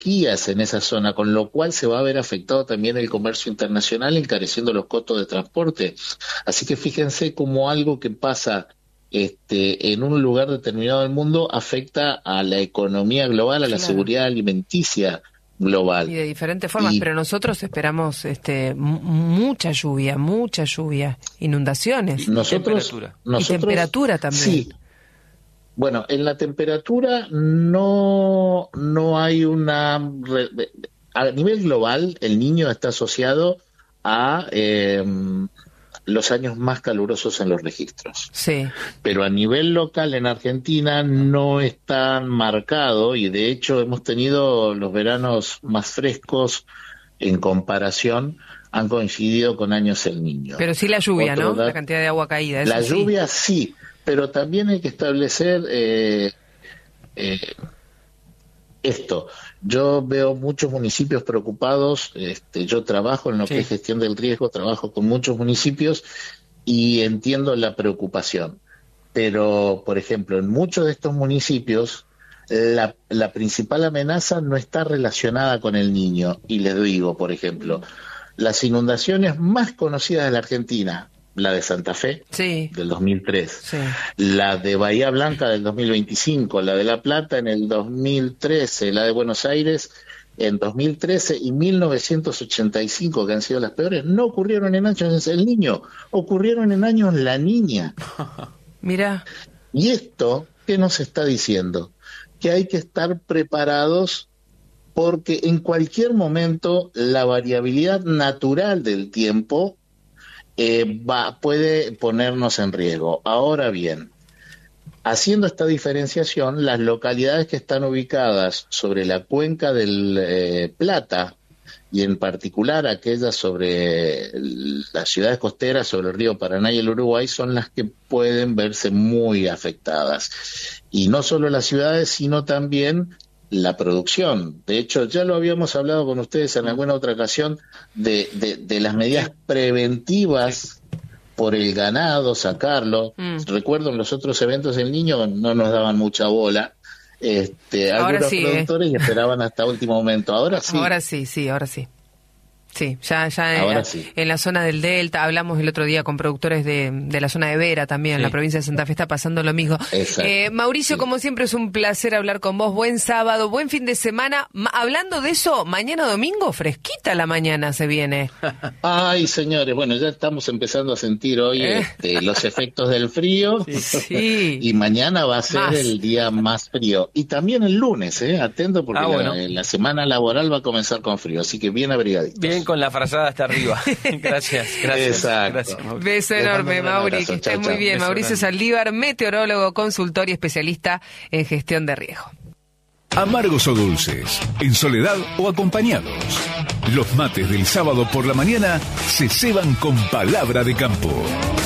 sequías en esa zona, con lo cual se va a ver afectado también el comercio internacional, encareciendo los costos de transporte. Así que fíjense cómo algo que pasa en un lugar determinado del mundo afecta a la economía global, a la seguridad alimenticia global. Y de diferentes formas, pero nosotros esperamos mucha lluvia, inundaciones. Y temperatura también. Sí. Bueno, en la temperatura no hay una... A nivel global, el Niño está asociado a los años más calurosos en los registros. Sí. Pero a nivel local en Argentina no es tan marcado, y de hecho hemos tenido los veranos más frescos en comparación, han coincidido con años El Niño. Pero sí la lluvia, ¿no? La cantidad de agua caída. La lluvia sí, pero también hay que establecer esto. Yo veo muchos municipios preocupados, yo trabajo en lo que es gestión del riesgo, trabajo con muchos municipios y entiendo la preocupación. Pero, por ejemplo, en muchos de estos municipios la principal amenaza no está relacionada con El Niño. Y les digo, por ejemplo, las inundaciones más conocidas de la Argentina, la de Santa Fe, del 2003, la de Bahía Blanca del 2025, la de La Plata en el 2013, la de Buenos Aires en 2013 y 1985, que han sido las peores, no ocurrieron en años El Niño, ocurrieron en años La Niña. Mira. ¿Y esto qué nos está diciendo? Que hay que estar preparados porque en cualquier momento la variabilidad natural del tiempo puede ponernos en riesgo. Ahora bien, haciendo esta diferenciación, las localidades que están ubicadas sobre la cuenca del Plata, y en particular aquellas sobre las ciudades costeras, sobre el río Paraná y el Uruguay, son las que pueden verse muy afectadas. Y no solo las ciudades, sino también la producción. De hecho, ya lo habíamos hablado con ustedes en alguna otra ocasión de las medidas preventivas por el ganado, sacarlo. Recuerdo en los otros eventos del Niño no nos daban mucha bola. Algunos productores y esperaban hasta último momento. Ahora sí. Ahora sí. Sí, ya en la zona del Delta, hablamos el otro día con productores de la zona de Vera también, en la provincia de Santa Fe está pasando lo mismo. Mauricio, como siempre es un placer hablar con vos, buen sábado, buen fin de semana. Hablando de eso, mañana domingo, fresquita la mañana se viene. Ay, señores, bueno, ya estamos empezando a sentir hoy los efectos del frío, y mañana va a ser el día más frío. Y también el lunes, atento, porque la semana laboral va a comenzar con frío, así que bien abrigaditos. Bien con la frazada hasta arriba. Gracias. Exacto. Gracias, beso enorme, Mauri, que estés muy bien. Mauricio Saldívar, meteorólogo, consultor y especialista en gestión de riesgo. Amargos o dulces, en soledad o acompañados. Los mates del sábado por la mañana se ceban con palabra de campo.